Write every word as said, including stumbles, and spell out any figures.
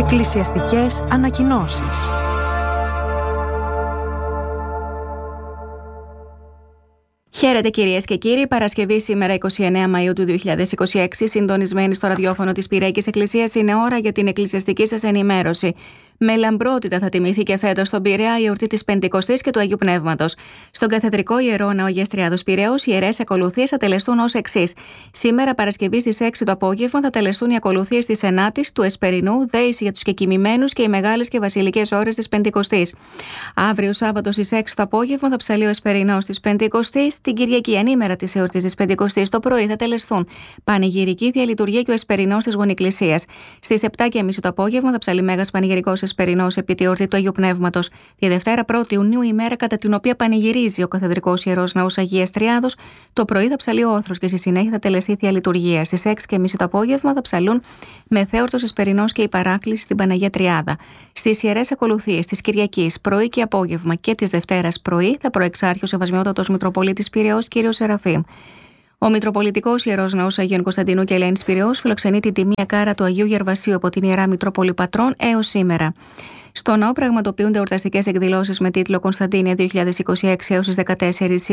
Εκκλησιαστικές ανακοινώσεις. Χαίρετε κυρίες και κύριοι, Παρασκευή σήμερα εικοστή ενάτη Μαΐου του δύο χιλιάδες είκοσι έξι, συντονισμένοι στο ραδιόφωνο της Πειραϊκής Εκκλησίας, είναι ώρα για την εκκλησιαστική σας ενημέρωση. Με λαμπρότητα θα τιμηθεί και φέτος στον Πειραιά η εορτή της Πεντηκοστής και του Αγίου Πνεύματος. Στον Καθεδρικό Ιερό Ναό Αγίας Τριάδος Πειραιώς, οι ιερές ακολουθίες θα τελεστούν ως εξής. Σήμερα, Παρασκευή στις έξι το απόγευμα, θα τελεστούν οι ακολουθίες της Ενάτης, του Εσπερινού, Δέηση για τους κεκοιμημένους και οι μεγάλες και βασιλικές ώρες της Πεντηκοστής. Αύριο, Σάββατο στις έξι το απόγευμα, θα ψαλεί ο Εσπερινός της Πεντηκοστής. Την Κυριακή, ανήμερα της εορτής της Πεντηκοστής, το πρωί θα τελεστούν πανηγυρική διαλειτουργία και ο Εσπερινός της Γονεκκλησίας. Στις επτά και μισή το απόγευμα θα ψαλεί Μέγας Πανηγυρικός Εσπερινός επί τη εορτή του Αγίου Πνεύματος. Τη Δευτέρα πρώτη Ιουνίου, ημέρα κατά την οποία πανηγυρίζει ο Καθεδρικός Ιερός Ναός Αγίας Τριάδος, το πρωί θα ψαλεί ο Όθρος και στη συνέχεια θα τελεστεί θεία λειτουργία. Στις έξι και μισή το απόγευμα θα ψαλούν Μεθέορτος Εσπερινός και η Παράκληση στην Παναγία Τριάδα. Στις ιερές ακολουθίες της Κυριακής, πρωί και απόγευμα και της Δευτέρας πρωί, θα προεξάρχει ο Σεβασμιότατος Μητροπολίτης Πειραιώς κ. Σεραφείμ. Ο Μητροπολιτικός Ιερός Ναός Αγίων Κωνσταντινού και Ελένης Πειραιώς φιλοξενεί την τιμία κάρα του Αγίου Γερβασίου από την Ιερά Μητρόπολη Πατρών έως σήμερα. Στο ναό πραγματοποιούνται εορταστικές εκδηλώσεις με τίτλο Κωνσταντίνια δύο χιλιάδες είκοσι έξι έως τις δεκατέσσερις